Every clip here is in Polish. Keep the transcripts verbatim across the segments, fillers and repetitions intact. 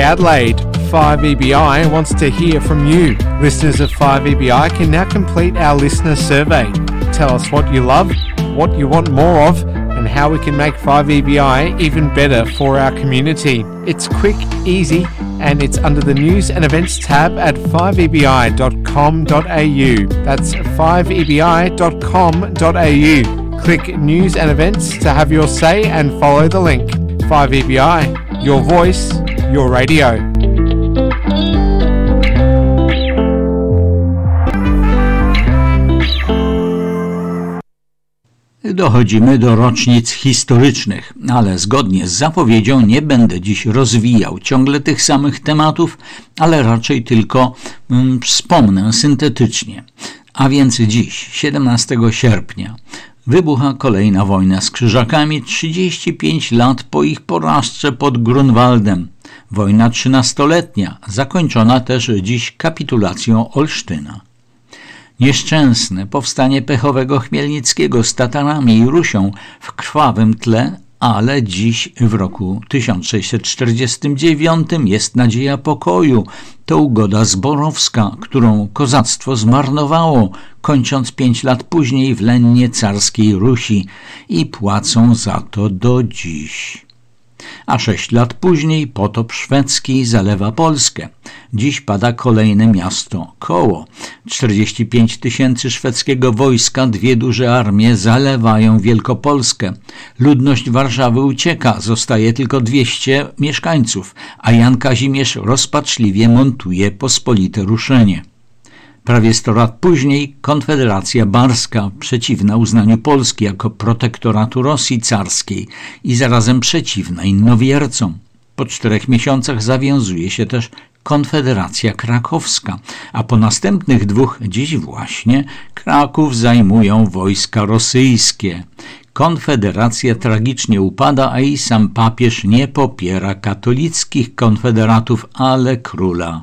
Adelaide. five E B I wants to hear from you. Listeners of five E B I can now complete our listener survey. Tell us what you love, what you want more of, and how we can make five E B I even better for our community. It's quick, easy, and it's under the News and Events tab at five e b i dot com dot a u. That's five e b i dot com dot a u. Click News and Events to have your say and follow the link. five E B I, your voice, your radio. Dochodzimy do rocznic historycznych, ale zgodnie z zapowiedzią nie będę dziś rozwijał ciągle tych samych tematów, ale raczej tylko mm, wspomnę syntetycznie. A więc dziś, siedemnastego sierpnia, wybucha kolejna wojna z Krzyżakami trzydzieści pięć lat po ich porażce pod Grunwaldem. Wojna trzynastoletnia, zakończona też dziś kapitulacją Olsztyna. Nieszczęsne powstanie pechowego Chmielnickiego z Tatarami i Rusią w krwawym tle, ale dziś w roku tysiąc sześćset czterdziestym dziewiątym jest nadzieja pokoju. To ugoda zborowska, którą kozactwo zmarnowało, kończąc pięć lat później w lennie carskiej Rusi i płacą za to do dziś. A sześć lat później potop szwedzki zalewa Polskę. Dziś pada kolejne miasto Koło. czterdzieści pięć tysięcy szwedzkiego wojska, dwie duże armie zalewają Wielkopolskę. Ludność Warszawy ucieka, zostaje tylko dwieście mieszkańców, a Jan Kazimierz rozpaczliwie montuje pospolite ruszenie. Prawie sto lat później Konfederacja Barska, przeciwna uznaniu Polski jako protektoratu Rosji carskiej i zarazem przeciwna innowiercom. Po czterech miesiącach zawiązuje się też Konfederacja Krakowska, a po następnych dwóch dziś właśnie Kraków zajmują wojska rosyjskie. Konfederacja tragicznie upada, a i sam papież nie popiera katolickich konfederatów, ale króla.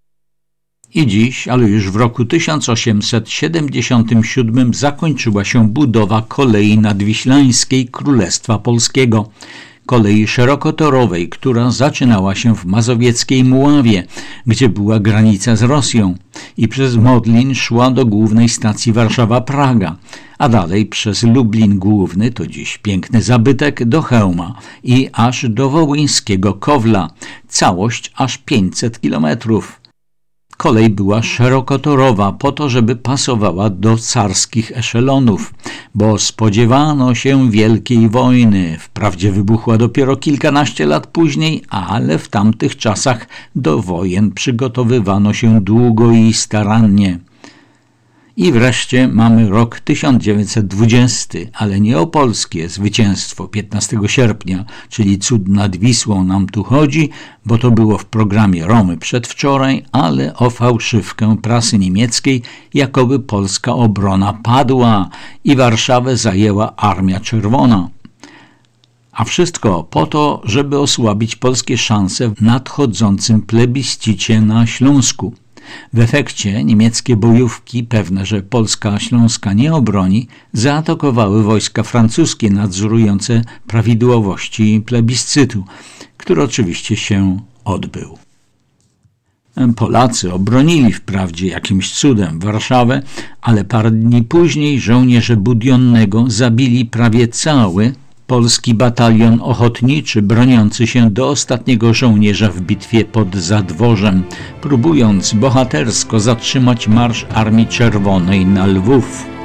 I dziś, ale już w roku tysiąc osiemset siedemdziesiątym siódmym zakończyła się budowa kolei nadwiślańskiej Królestwa Polskiego, kolei szerokotorowej, która zaczynała się w mazowieckiej Muławie, gdzie była granica z Rosją i przez Modlin szła do głównej stacji Warszawa-Praga, a dalej przez Lublin Główny, to dziś piękny zabytek, do Chełma i aż do wołyńskiego Kowla, całość aż pięćset kilometrów. Kolej była szerokotorowa po to, żeby pasowała do carskich eszelonów, bo spodziewano się wielkiej wojny. Wprawdzie wybuchła dopiero kilkanaście lat później, ale w tamtych czasach do wojen przygotowywano się długo i starannie. I wreszcie mamy rok tysiąc dziewięćset dwudziesty, ale nie o polskie zwycięstwo piętnastego sierpnia, czyli cud nad Wisłą nam tu chodzi, bo to było w programie Romy przedwczoraj, ale o fałszywkę prasy niemieckiej, jakoby polska obrona padła i Warszawę zajęła Armia Czerwona. A wszystko po to, żeby osłabić polskie szanse w nadchodzącym plebiscicie na Śląsku. W efekcie niemieckie bojówki, pewne, że Polska Śląska nie obroni, zaatakowały wojska francuskie nadzorujące prawidłowości plebiscytu, który oczywiście się odbył. Polacy obronili wprawdzie jakimś cudem Warszawę, ale parę dni później żołnierze Budionnego zabili prawie cały polski batalion ochotniczy broniący się do ostatniego żołnierza w bitwie pod Zadworzem, próbując bohatersko zatrzymać marsz Armii Czerwonej na Lwów.